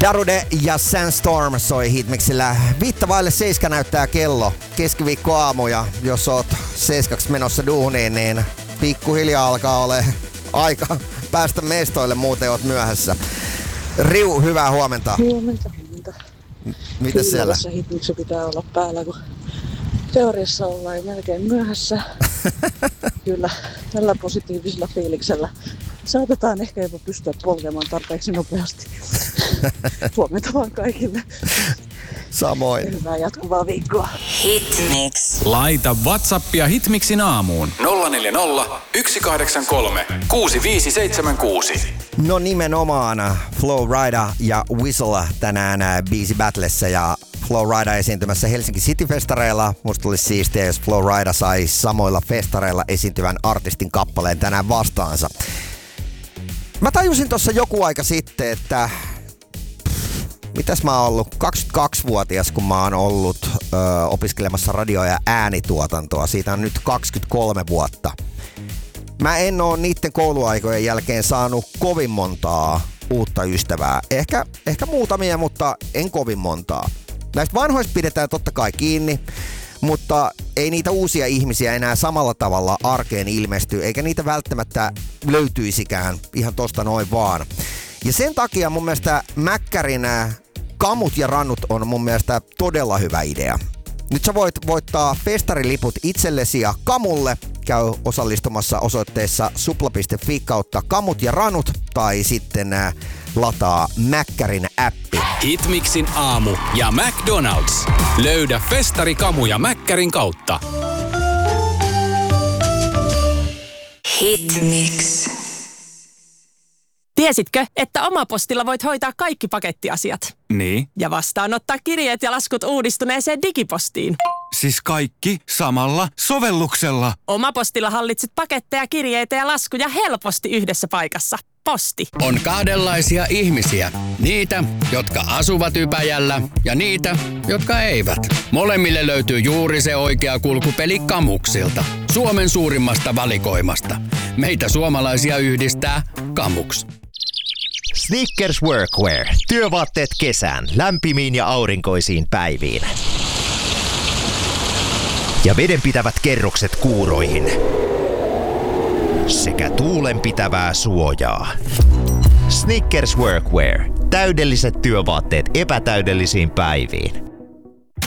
Darude ja Sandstorm soi Hitmixillä. 6:05 näyttää kello. Keskiviikkoaamu, ja jos oot 7 menossa duuniin, niin pikkuhiljaa alkaa ole aika päästä mestoille, muuten oot myöhässä. Riu, hyvää huomenta. Huomenta. Mitäs siellä? Tässä Hitmixi pitää olla päällä, kun teoriassa ollaan jo melkein myöhässä. Kyllä, tällä positiivisella fiiliksellä saatetaan ehkä jopa pystyä polkemaan tarpeeksi nopeasti. Huomenta vaan kaikille. Samoin. Hyvää jatkuvaa viikkoa. Hitmix. Laita WhatsAppia Hitmixin aamuun 040 183 6576. No nimenomaan Flowrida ja Whistle tänään biisi battlessa, ja Flowrida esiintymässä Helsinki City-festareilla. Musta olisi siistiä, jos Flowrida sai samoilla festareilla esiintyvän artistin kappaleen tänään vastaansa. Mä tajusin tuossa joku aika sitten, että mitäs mä oon ollut 22-vuotias, kun mä oon ollut opiskelemassa radio- ja äänituotantoa. Siitä on nyt 23 vuotta. Mä en oo niitten kouluaikojen jälkeen saanut kovin montaa uutta ystävää. Ehkä muutamia, mutta en kovin montaa. Näistä vanhoista pidetään totta kai kiinni, mutta ei niitä uusia ihmisiä enää samalla tavalla arkeen ilmesty, eikä niitä välttämättä löytyisikään ihan tosta noin vaan. Ja sen takia mun mielestä Mäkkärin Kamut ja Rannut on mun mielestä todella hyvä idea. Nyt sä voit voittaa festariliput itsellesi ja Kamulle. Käy osallistumassa osoitteessa supla.fi kautta Kamut ja Ranut, tai sitten lataa Mäkkärin appi. Hitmixin aamu ja McDonald's. Löydä festari Kamu ja Mäkkärin kautta. Hitmix. Tiesitkö, että Omapostilla voit hoitaa kaikki pakettiasiat? Niin? Ja vastaanottaa kirjeet ja laskut uudistuneeseen digipostiin. Siis kaikki samalla sovelluksella. Omapostilla hallitset paketteja, kirjeitä ja laskuja helposti yhdessä paikassa. Posti. On kahdenlaisia ihmisiä. Niitä, jotka asuvat Ypäjällä, ja niitä, jotka eivät. Molemmille löytyy juuri se oikea kulkupeli Kamuksilta. Suomen suurimmasta valikoimasta. Meitä suomalaisia yhdistää Kamuks. Snickers Workwear. Työvaatteet kesään, lämpimiin ja aurinkoisiin päiviin. Ja vedenpitävät kerrokset kuuroihin. Sekä tuulenpitävää suojaa. Snickers Workwear. Täydelliset työvaatteet epätäydellisiin päiviin.